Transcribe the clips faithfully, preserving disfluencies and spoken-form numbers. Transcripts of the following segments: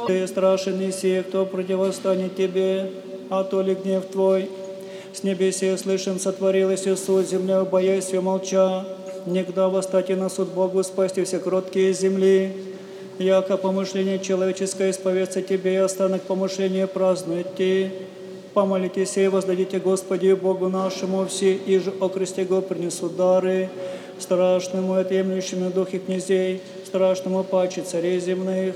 Ты страшен и сей, кто противостанет тебе, а то ли гнев твой. С небесе слышен, сотворилась Иисус, земля, боясь ее молча. Никогда восстать и на суд Богу спасти все кроткие земли. Яко помышление человеческое исповедца тебе, и останок помышления празднует ти. Помолитесь и воздадите Господи Богу нашему, все, и же о кресте Го принесут дары. Страшному отъемлющему духе князей, страшному паче царей земных.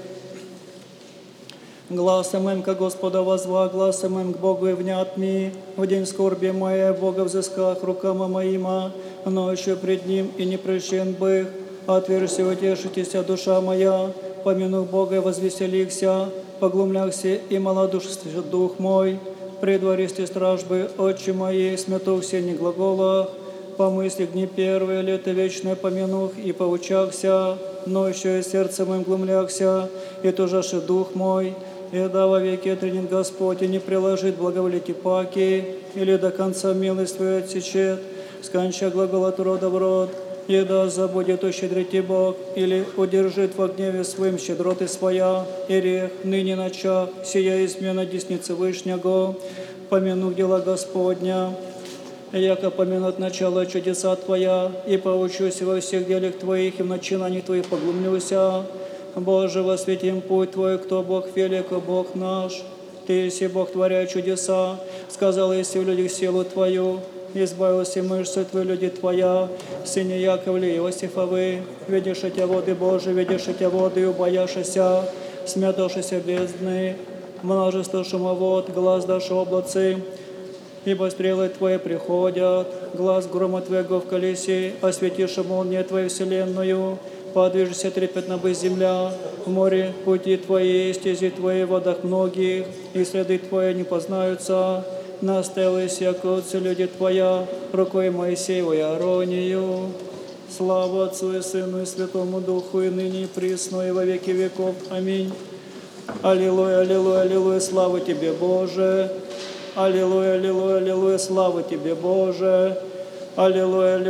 Гласом им ко Господа возва, гласом им к Богу и внят ми. В день скорби моей Бога взысках рукама моима, но еще пред Ним и не прощен бых. Отверзься, утешитеся, душа моя, помянув Бога и возвеселихся, поглумляхся и малодушествует дух мой. Предвористи стражбы, отче мои, сметухся не глагола, помысли дни первые, лето вечное помянух и поучахся, но еще и сердцем моим глумляхся, и тужаши дух мой. И да во веки отринет Господь, и не приложит благоволите паки, или до конца милость Твою отсечет, сконча глагол от рода в род, и да забудет ущедрить Бог, или удержит во гневе своим щедроты своя, и рех ныне начав, сия измена десницы Вышнего, помянув дела Господня, яко помянут начало чудеса Твоя, и поучусь во всех делах Твоих, и в начинаниях Твоих поглумлюся. Боже, восветим путь Твой, кто Бог велик, Бог наш. Ты еси Бог, творя чудеса, сказал еси в людях силу Твою, избавился мышцу Твою, люди Твоя, сыне Яковле Иосифовы, видишь эти воды Божии, видишь эти воды, убояшися, смятошися бездны, множество шумовод, глаз дашь облацы, ибо стрелы Твои приходят, глаз грома Твоего в колесе, осветишь молния Твою вселенную, подвижешься трепетно бы земля, в море пути Твои, стези Твои в водах многих, и следы Твои не познаются. Настелась, яко отцы люди Твоя, рукой Моисеевой и Ааронию. Слава Отцу и Сыну и Святому Духу, и ныне и присно, и во веки веков. Аминь. Аллилуйя, аллилуйя, аллилуйя, слава Тебе, Боже. Аллилуйя, аллилуйя, аллилуйя, слава Тебе, Боже. Аллилуйя, аллилуйя.